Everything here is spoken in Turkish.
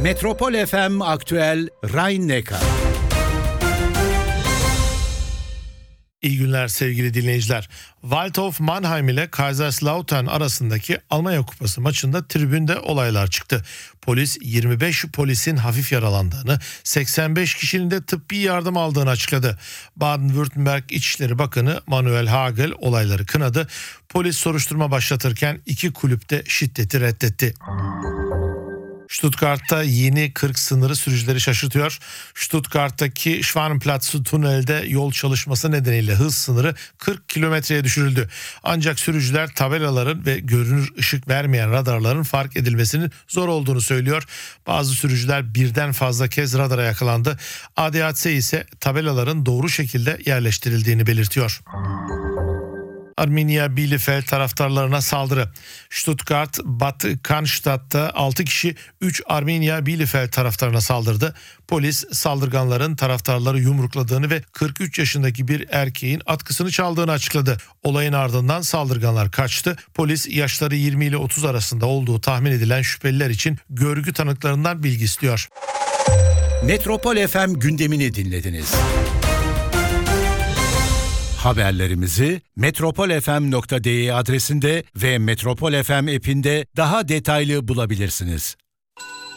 Metropol FM Aktüel Rhein-Neckar. İyi günler sevgili dinleyiciler. Waldhof Mannheim ile Kaiserslautern arasındaki Almanya Kupası maçında tribünde olaylar çıktı. Polis 25 polisin hafif yaralandığını, 85 kişinin de tıbbi yardım aldığını açıkladı. Baden-Württemberg İçişleri Bakanı Manuel Hagel olayları kınadı. Polis soruşturma başlatırken iki kulüp de şiddeti reddetti. Stuttgart'ta yeni 40 sınırı sürücüleri şaşırtıyor. Stuttgart'taki Schwanenplatz tünelde yol çalışması nedeniyle hız sınırı 40 kilometreye düşürüldü. Ancak sürücüler tabelaların ve görünür ışık vermeyen radarların fark edilmesinin zor olduğunu söylüyor. Bazı sürücüler birden fazla kez radara yakalandı. ADAC ise tabelaların doğru şekilde yerleştirildiğini belirtiyor. Arminia Bielefeld taraftarlarına saldırı. Stuttgart, Bad Cannstatt'ta 6 kişi 3 Arminia Bielefeld taraftarına saldırdı. Polis saldırganların taraftarları yumrukladığını ve 43 yaşındaki bir erkeğin atkısını çaldığını açıkladı. Olayın ardından saldırganlar kaçtı. Polis yaşları 20 ile 30 arasında olduğu tahmin edilen şüpheliler için görgü tanıklarından bilgi istiyor. Metropol FM gündemini dinlediniz. Haberlerimizi metropolfm.de adresinde ve Metropol FM app'inde daha detaylı bulabilirsiniz.